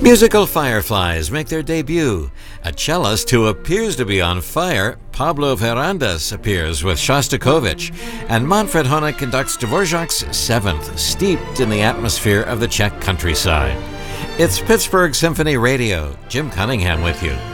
Musical fireflies make their debut. A cellist who appears to be on fire, Pablo Ferrandas, appears with Shostakovich, and Manfred Honeck conducts Dvorak's Seventh, steeped in the atmosphere of the Czech countryside. It's Pittsburgh Symphony Radio. Jim Cunningham with you.